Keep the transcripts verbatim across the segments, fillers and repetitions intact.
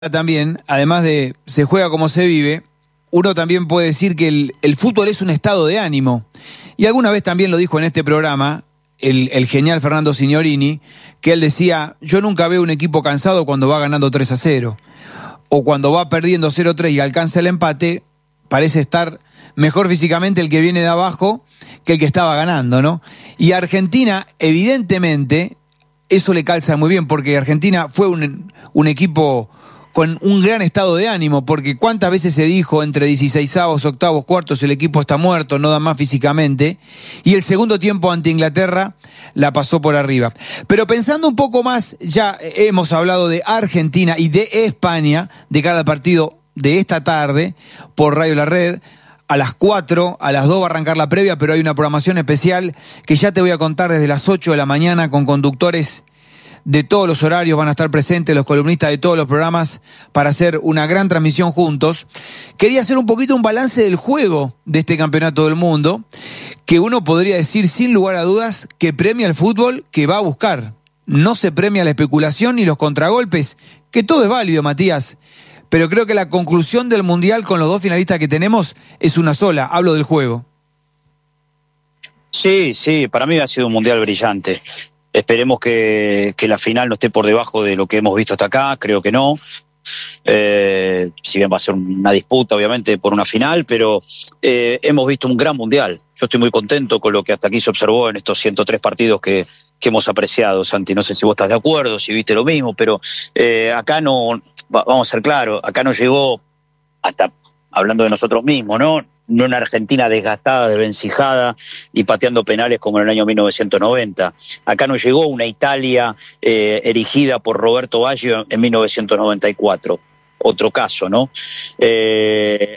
También, además de se juega como se vive, uno también puede decir que el, el fútbol es un estado de ánimo. Y alguna vez también lo dijo en este programa el, el genial Fernando Signorini, que él decía, yo nunca veo un equipo cansado cuando va ganando tres a cero. O cuando va perdiendo cero a tres y alcanza el empate, parece estar mejor físicamente el que viene de abajo que el que estaba ganando, ¿no? Y a Argentina, evidentemente, eso le calza muy bien, porque Argentina fue un, un equipo con un gran estado de ánimo, porque cuántas veces se dijo entre dieciseisavos, octavos, cuartos, el equipo está muerto, no da más físicamente, y el segundo tiempo ante Inglaterra la pasó por arriba. Pero pensando un poco más, ya hemos hablado de Argentina y de España, de cada partido de esta tarde, por Radio La Red. A las cuatro, a las dos va a arrancar la previa, pero hay una programación especial que ya te voy a contar desde las ocho de la mañana con conductores de todos los horarios, van a estar presentes los columnistas de todos los programas para hacer una gran transmisión juntos. Quería hacer un poquito un balance del juego de este campeonato del mundo, que uno podría decir sin lugar a dudas que premia el fútbol que va a buscar. No se premia la especulación ni los contragolpes, que todo es válido, Matías. Pero creo que la conclusión del Mundial con los dos finalistas que tenemos es una sola, hablo del juego. Sí, sí, para mí ha sido un Mundial brillante. Esperemos que, que la final no esté por debajo de lo que hemos visto hasta acá, creo que no. Eh, si bien va a ser una disputa, obviamente, por una final, pero eh, hemos visto un gran Mundial. Yo estoy muy contento con lo que hasta aquí se observó en estos ciento tres partidos que, que hemos apreciado, Santi. No sé si vos estás de acuerdo, si viste lo mismo, pero eh, acá no, vamos a ser claros, acá no llegó, hasta hablando de nosotros mismos, ¿no? No una Argentina desgastada, desvencijada y pateando penales como en el año mil novecientos noventa. Acá no llegó una Italia eh, erigida por Roberto Baggio en mil novecientos noventa y cuatro. Otro caso, ¿no? Eh,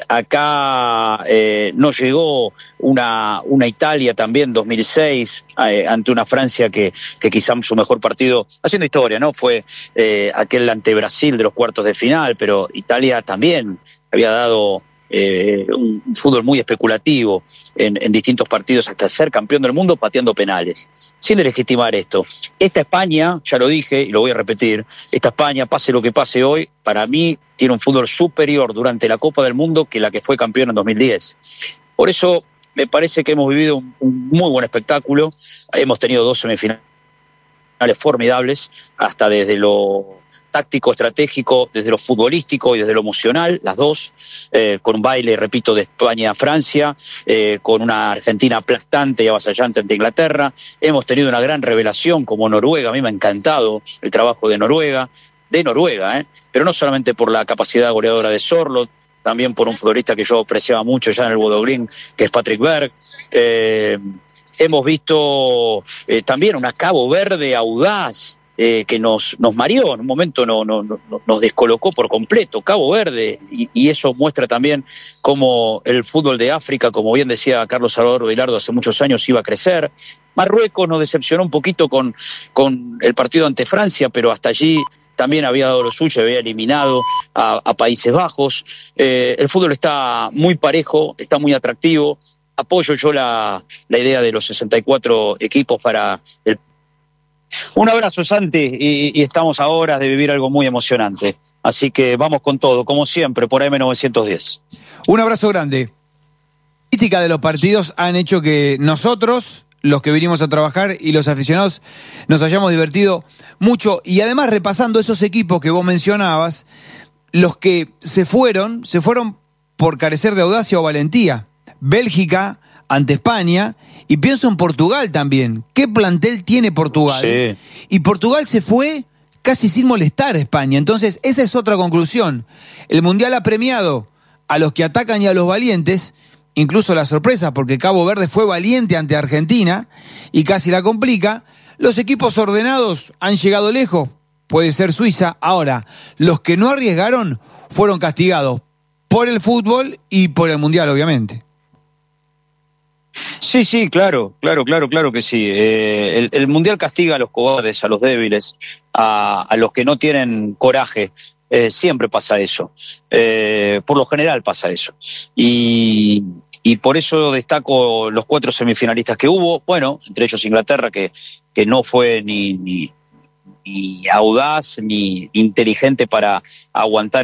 acá eh, no llegó una, una Italia también dos mil seis eh, ante una Francia que, que quizás su mejor partido, haciendo historia, ¿no? Fue eh, aquel ante Brasil de los cuartos de final, pero Italia también había dado Eh, un fútbol muy especulativo en, en distintos partidos hasta ser campeón del mundo pateando penales, sin legitimar esto. Esta España, ya lo dije y lo voy a repetir, esta España, pase lo que pase hoy, para mí tiene un fútbol superior durante la Copa del Mundo que la que fue campeón en dos mil diez. Por eso me parece que hemos vivido un, un muy buen espectáculo, hemos tenido dos semifinales formidables, hasta desde lo táctico, estratégico, desde lo futbolístico y desde lo emocional, las dos, eh, con un baile, repito, de España a Francia, eh, con una Argentina aplastante y avasallante ante Inglaterra. Hemos tenido una gran revelación como Noruega, a mí me ha encantado el trabajo de Noruega, de Noruega, eh, pero no solamente por la capacidad goleadora de Sorloth, también por un futbolista que yo apreciaba mucho ya en el Bodo Glimt, que es Patrick Berg. Eh, hemos visto eh, también una Cabo Verde audaz, Eh, que nos, nos mareó, en un momento no, no, no, nos descolocó por completo, Cabo Verde, y, y eso muestra también cómo el fútbol de África, como bien decía Carlos Salvador Vilardo hace muchos años, iba a crecer. Marruecos nos decepcionó un poquito con, con el partido ante Francia, pero hasta allí también había dado lo suyo, había eliminado a, a Países Bajos. Eh, el fútbol está muy parejo, está muy atractivo. Apoyo yo la, la idea de los sesenta y cuatro equipos para el. Un abrazo, Santi, y, y estamos a horas de vivir algo muy emocionante. Así que vamos con todo, como siempre, por M novecientos diez. Un abrazo grande. La política de los partidos han hecho que nosotros, los que vinimos a trabajar y los aficionados, nos hayamos divertido mucho. Y además, repasando esos equipos que vos mencionabas, los que se fueron, se fueron por carecer de audacia o valentía. Bélgica ante España, y pienso en Portugal también. ¿Qué plantel tiene Portugal? Sí. Y Portugal se fue casi sin molestar a España. Entonces, esa es otra conclusión. El Mundial ha premiado a los que atacan y a los valientes, incluso la sorpresa, porque Cabo Verde fue valiente ante Argentina y casi la complica. Los equipos ordenados han llegado lejos, puede ser Suiza. Ahora, los que no arriesgaron fueron castigados por el fútbol y por el Mundial, obviamente. Sí, sí, claro, claro, claro, claro que sí. Eh, el, el Mundial castiga a los cobardes, a los débiles, a, a los que no tienen coraje. Eh, siempre pasa eso. Eh, por lo general pasa eso. Y, y por eso destaco los cuatro semifinalistas que hubo. Bueno, entre ellos Inglaterra, que, que no fue ni, ni, ni audaz ni inteligente para aguantar